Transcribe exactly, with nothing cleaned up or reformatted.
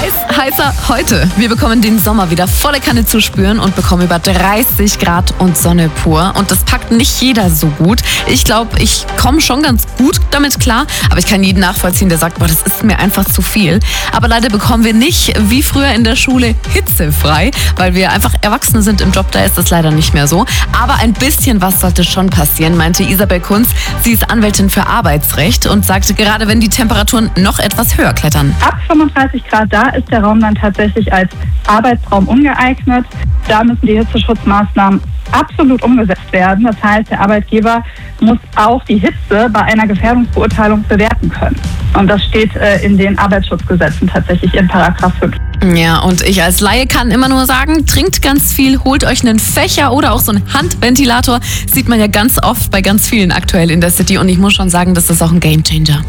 Ist heißer heute. Wir bekommen den Sommer wieder volle Kanne zu spüren und bekommen über dreißig Grad und Sonne pur. Und das packt nicht jeder so gut. Ich glaube, ich komme schon ganz gut damit klar, aber ich kann jeden nachvollziehen, der sagt, boah, das ist mir einfach zu viel. Aber leider bekommen wir nicht, wie früher in der Schule, hitzefrei, weil wir einfach Erwachsene sind im Job, da ist das leider nicht mehr so. Aber ein bisschen was sollte schon passieren, meinte Isabel Kunz. Sie ist Anwältin für Arbeitsrecht und sagte, gerade wenn die Temperaturen noch etwas höher klettern. Ab fünfunddreißig Grad, da ist der Raum dann tatsächlich als Arbeitsraum ungeeignet. Da müssen die Hitzeschutzmaßnahmen absolut umgesetzt werden. Das heißt, der Arbeitgeber muss auch die Hitze bei einer Gefährdungsbeurteilung bewerten können. Und das steht äh, in den Arbeitsschutzgesetzen tatsächlich in Paragraph fünf. Ja, und ich als Laie kann immer nur sagen, trinkt ganz viel, holt euch einen Fächer oder auch so einen Handventilator. Sieht man ja ganz oft bei ganz vielen aktuell in der City. Und ich muss schon sagen, das ist auch ein Gamechanger.